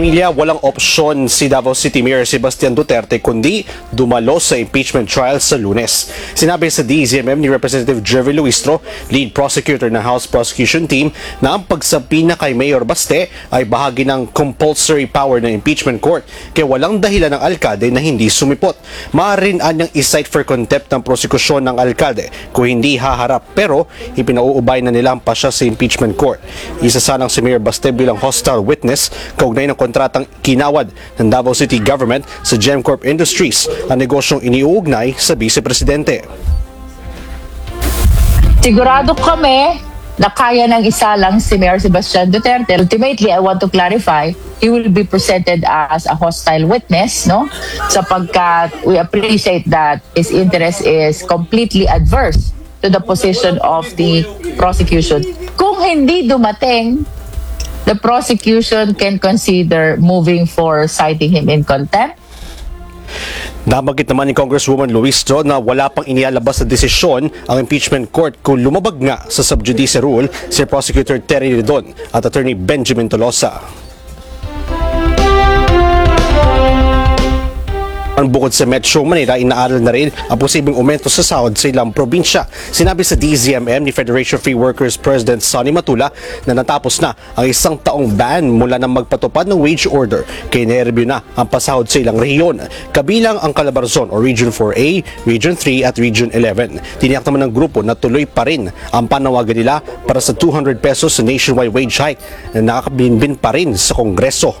Emilia, walang opsyon si Davao City Mayor Sebastian Duterte kundi dumalo sa impeachment trial sa Lunes. Sinabi sa DZMM ni Representative Jervy Luistro, lead prosecutor ng House Prosecution Team, na ang pagsapina kay Mayor Baste ay bahagi ng compulsory power ng impeachment court, kaya walang dahilan ng alkalde na hindi sumipot. Maaaring anyang isight for contempt ng prosekusyon ng alkalde kung hindi haharap, pero ipinauubay na nila ang pasya sa impeachment court. Isa sanang si Mayor Baste bilang hostile witness kaugnay ng kontratang kinawad ng Davao City Government sa Gemcorp Industries, ang negosyong iniuugnay sa Vice Presidente. Sigurado kami na kaya ng isa lang si Mayor Sebastian Duterte. Ultimately, I want to clarify, he will be presented as a hostile witness, no? Sapagkat we appreciate that his interest is completely adverse to the position of the prosecution. Kung hindi dumating, the prosecution can consider moving for citing him in contempt. Nabanggit naman ni Congresswoman Luistro na wala pang inialabas na desisyon ang impeachment court kung lumabag nga sa sub judice rule si Prosecutor Terry Redon at Attorney Benjamin Tolosa. Ang bukod sa Metro Manila, inaaral na rin ang posibleng aumento sa sahod sa ilang probinsya. Sinabi sa DZMM ni Federation Free Workers President Sonny Matula na natapos na ang isang taong ban mula nang magpatupad ng wage order, kaya nireview na ang pasahod sa ilang rehiyon, kabilang ang Calabarzon o Region 4A, Region 3 at Region 11. Tiniyak naman ng grupo na tuloy pa rin ang panawagan nila para sa 200 pesos sa nationwide wage hike na nakakabinbin pa rin sa Kongreso.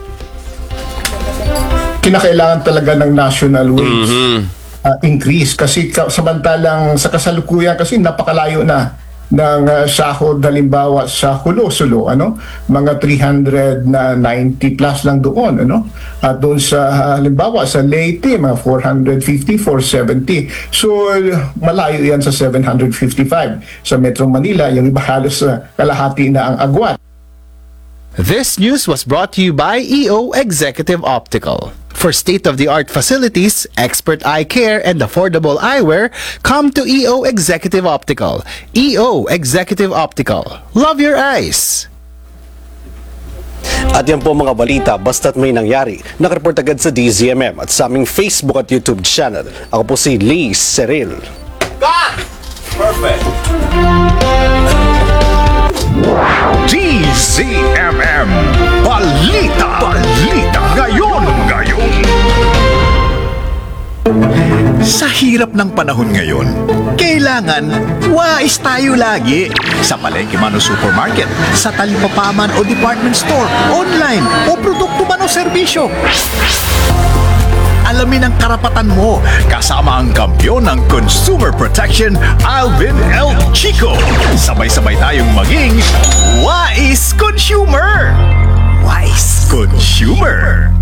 Kinakailangan talaga ng national wage increase kasi samantalang sa kasalukuyan kasi napakalayo na ng sahod, halimbawa sa Hulo-Sulo, mga 390 plus lang doon, at doon sa halimbawa sa Leyte mga 450, 470. So malayo yan sa 755. Sa Metro Manila yung iba halos kalahati na ang agwat. This news was brought to you by EO Executive Optical. For state-of-the-art facilities, expert eye care, and affordable eyewear, come to EO Executive Optical. EO Executive Optical. Love your eyes! At yan po mga balita, basta't may nangyari. Nakareport agad sa DZMM at sa aming Facebook at YouTube channel. Ako po si Lee Seril. Perfect. DZMM Balita ngayon. Sa hirap ng panahon ngayon, kailangan wais tayo lagi. Sa palengke man o supermarket, sa talipapaman o department store, online o produkto man o serbisyo. Alamin ang karapatan mo kasama ang kampiyon ng Consumer Protection, Alvin L. Chico. Sabay-sabay tayong maging Wise Consumer! Wise Consumer!